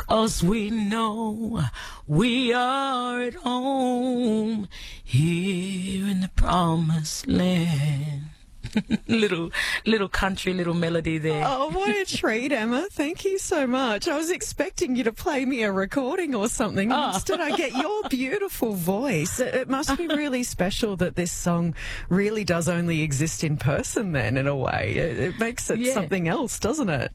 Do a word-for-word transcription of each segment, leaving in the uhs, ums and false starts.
'cause we know we are at home here in the promised land. little little country little melody there. Oh, what a treat, Emma. Thank you so much. I was expecting you to play me a recording or something. Oh. Instead, I get your beautiful voice. It, it must be really special that this song really does only exist in person then, in a way. It, it makes it Yeah. something else, doesn't it?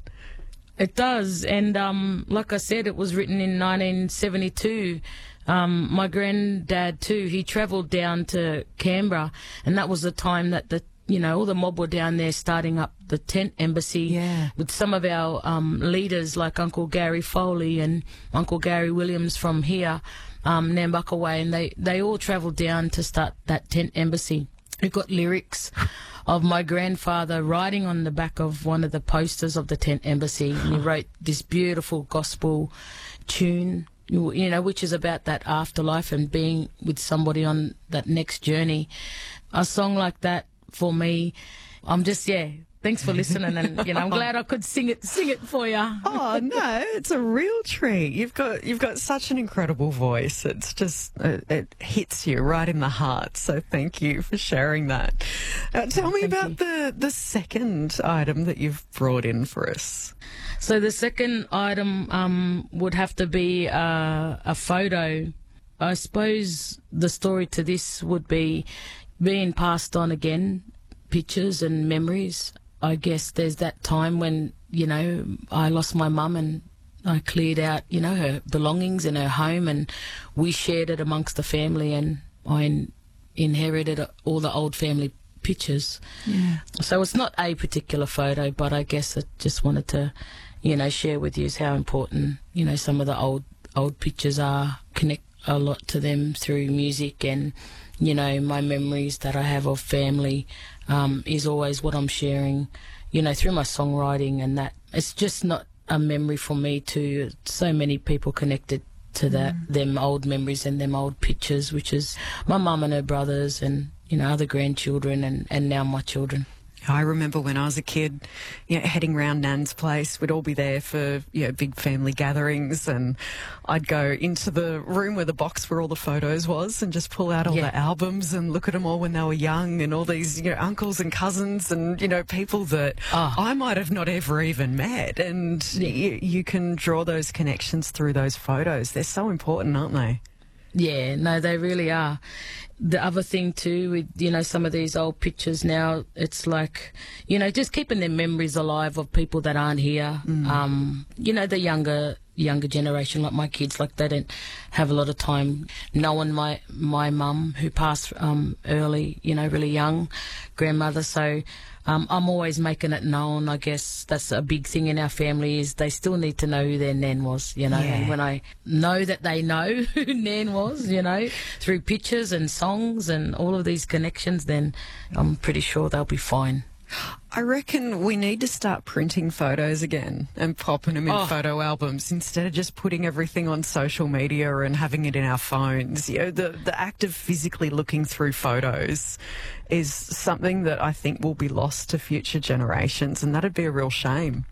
It does, and um, like I said, it was written in nineteen seventy-two. Um, my granddad too, he travelled down to Canberra, and that was the time that the you know, all the mob were down there starting up the tent embassy Yeah. with some of our um, leaders like Uncle Gary Foley and Uncle Gary Williams from here, um, Nambucca Way, and they, they all travelled down to start that tent embassy. We've got lyrics of my grandfather writing on the back of one of the posters of the tent embassy, and he wrote this beautiful gospel tune, you you know, which is about that afterlife and being with somebody on that next journey. A song like that, for me, I'm just, yeah, thanks for listening, and, you know, I'm glad I could sing it, sing it for you. Oh no, it's a real treat. You've got you've got such an incredible voice. It's just it, it hits you right in the heart. So thank you for sharing that. Uh, tell me Thank about you. the the second item that you've brought in for us. So the second item um, would have to be uh, a photo. I suppose the story to this would be being passed on again, pictures and memories. I guess there's that time when, you know, I lost my mum and I cleared out, you know, her belongings in her home, and we shared it amongst the family, and I in- inherited all the old family pictures. Yeah. So it's not a particular photo, but I guess I just wanted to, you know, share with you how important, you know, some of the old old pictures are. Connect a lot to them through music, and, you know, my memories that I have of family um, is always what I'm sharing, you know, through my songwriting, and that it's just not a memory for me too. So many people connected to that, mm. them old memories and them old pictures, which is my mum and her brothers and, you know, other grandchildren and, and now my children. I remember when I was a kid, you know, heading round Nan's place. We'd all be there for, you know, big family gatherings, and I'd go into the room where the box where all the photos was and just pull out all Yeah. the albums and look at them all when they were young, and all these, you know, uncles and cousins and, you know, people that Oh. I might have not ever even met. And you, you can draw those connections through those photos. They're so important, aren't they? Yeah, no, they really are. The other thing too, with, you know, some of these old pictures now, it's like, you know, just keeping their memories alive of people that aren't here. Mm. Um, you know, the younger younger generation, like my kids, like they don't have a lot of time knowing my my mum, who passed um, early, you know, really young, grandmother. So um, I'm always making it known. I guess that's a big thing in our family, is they still need to know who their nan was, you know. Yeah. And when I know that they know who nan was, you know, through pictures and songs and all of these connections, then I'm pretty sure they'll be fine. I reckon we need to start printing photos again and popping them in Oh. photo albums instead of just putting everything on social media and having it in our phones. You know, the, the act of physically looking through photos is something that I think will be lost to future generations, and that'd be a real shame.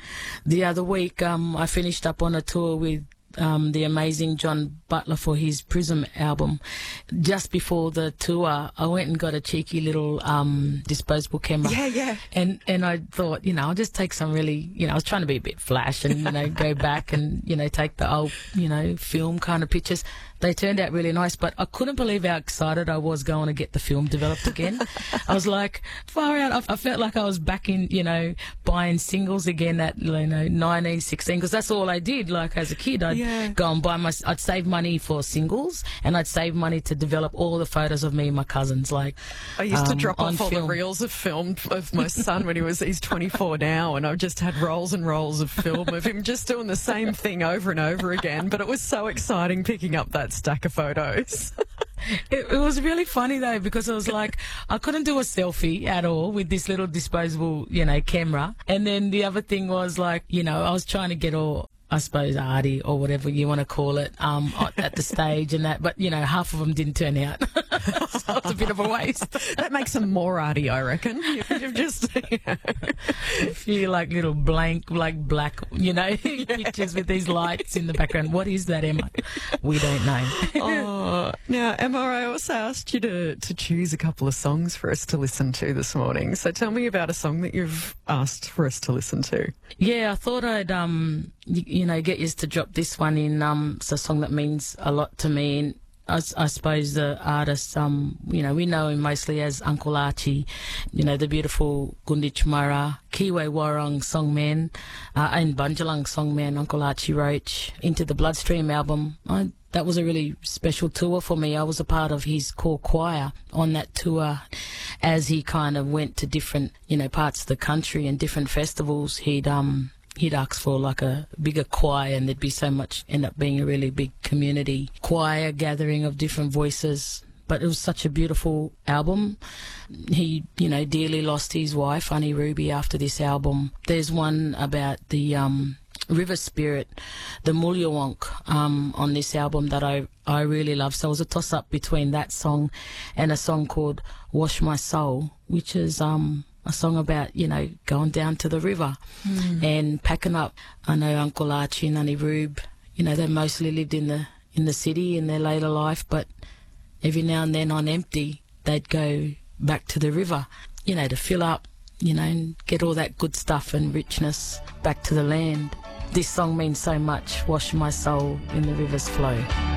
The other week, um, I finished up on a tour with um, the amazing John Butler for his Prism album. Just before the tour, I went and got a cheeky little um, disposable camera. Yeah, yeah. And and I thought, you know, I'll just take some really, you know, I was trying to be a bit flash and, you know, go back and, you know, take the old, you know, film kind of pictures. They turned out really nice, but I couldn't believe how excited I was going to get the film developed again. I was like, far out. I, I felt like I was back in, you know, buying singles again at, you know, nineteen, sixteen, because that's all I did. Like as a kid, I'd Yeah. go and buy my, I'd save money for singles, and I'd save money to develop all the photos of me and my cousins. Like, I used to um, drop on off all film. the reels of film of my son when he was, he's twenty-four now, and I've just had rolls and rolls of film of him just doing the same thing over and over again. But it was so exciting picking up that stack of photos. It, it was really funny though, because I was like, I couldn't do a selfie at all with this little disposable, you know, camera. And then the other thing was like, you know, I was trying to get all, I suppose, arty or whatever you want to call it, um, at the stage and that, but you know, half of them didn't turn out. So it's a bit of a waste. That makes them more arty, I reckon. You've just, you know. A few like little blank, like black, you know, pictures with these lights in the background. What is that, Emma? We don't know. Oh, now, Emma, I also asked you to, to choose a couple of songs for us to listen to this morning. So tell me about a song that you've asked for us to listen to. Yeah, I thought I'd, um, you, you know, get used to drop this one in. Um, it's a song that means a lot to me. And I, I suppose the artist, um, you know, we know him mostly as Uncle Archie, you know, the beautiful Gunditj Mara, Kiwi Warong songman, uh, and Bunjalung songman, Uncle Archie Roach, Into the Bloodstream album. I, that was a really special tour for me. I was a part of his core choir on that tour as he kind of went to different, you know, parts of the country and different festivals. He'd, um, he'd ask for like a bigger choir, and there'd be so much, end up being a really big community choir gathering of different voices. But it was such a beautiful album. He, you know, dearly lost his wife, Annie Ruby, after this album. There's one about the um, river spirit, the Mulyawonk, um, on this album that I, I really love. So it was a toss-up between that song and a song called Wash My Soul, which is um, a song about, you know, going down to the river mm. and packing up. I know Uncle Archie and Annie Rube, you know, they mostly lived in the in the city in their later life, but every now and then on empty, they'd go back to the river, you know, to fill up, you know, and get all that good stuff and richness back to the land. This song means so much, Wash My Soul in the River's Flow.